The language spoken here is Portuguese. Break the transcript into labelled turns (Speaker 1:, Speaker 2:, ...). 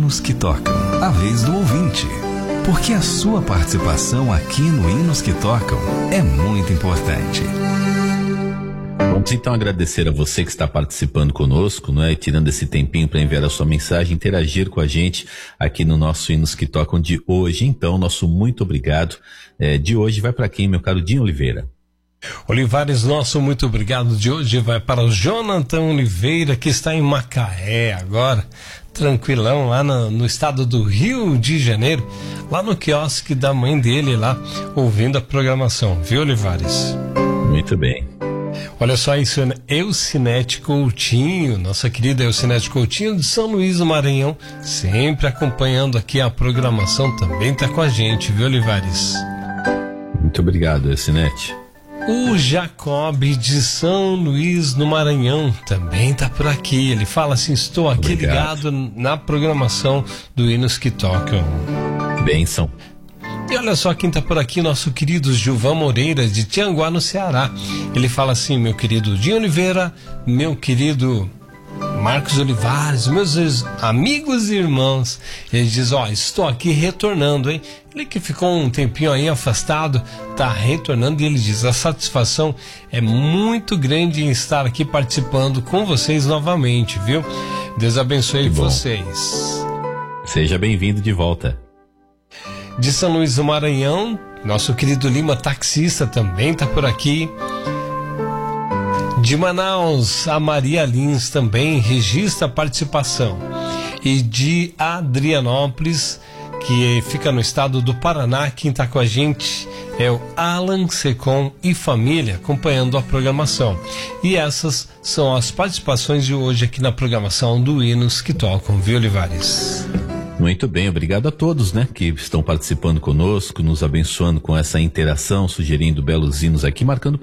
Speaker 1: Hinos que Tocam, a vez do ouvinte. Porque a sua participação aqui no Hinos que Tocam é muito importante.
Speaker 2: Vamos então agradecer a você que está participando conosco, não é? Tirando esse tempinho para enviar a sua mensagem, interagir com a gente aqui no nosso Hinos que Tocam de hoje. Então, nosso muito obrigado. De hoje vai para quem, meu caro Dinho Oliveira?
Speaker 3: Olivares, nosso muito obrigado de hoje vai para o Jonathan Oliveira, que está em Macaé agora, tranquilão, lá no estado do Rio de Janeiro, lá no quiosque da mãe dele lá, ouvindo a programação, viu, Olivares?
Speaker 2: Muito bem.
Speaker 3: Olha só isso, Eucinete Coutinho, nossa querida Eucinete Coutinho de São Luís do Maranhão, sempre acompanhando aqui a programação, também está com a gente, viu, Olivares?
Speaker 2: Muito obrigado, Eucinete.
Speaker 3: O Jacob de São Luís no Maranhão também tá por aqui. Ele fala assim: estou aqui ligado na programação do Hinos que Tocam.
Speaker 2: Bênção.
Speaker 3: E olha só quem tá por aqui, nosso querido Gilvan Moreira de Tianguá, no Ceará. Ele fala assim: meu querido Dinho Oliveira, meu querido Marcos Olivares, meus amigos e irmãos. Ele diz: estou aqui retornando, hein? Ele que ficou um tempinho aí afastado, tá retornando, e ele diz: a satisfação é muito grande em estar aqui participando com vocês novamente, viu? Deus abençoe vocês.
Speaker 2: Seja bem-vindo de volta.
Speaker 3: De São Luís do Maranhão, nosso querido Lima taxista também tá por aqui. De Manaus, a Maria Lins também registra a participação. E de Adrianópolis, que fica no estado do Paraná, quem está com a gente é o Alan Secom e família, acompanhando a programação. E essas são as participações de hoje aqui na programação do Hinos que Tocam, viu, Olivares?
Speaker 2: Muito bem, obrigado a todos, né, que estão participando conosco, nos abençoando com essa interação, sugerindo belos hinos aqui, marcando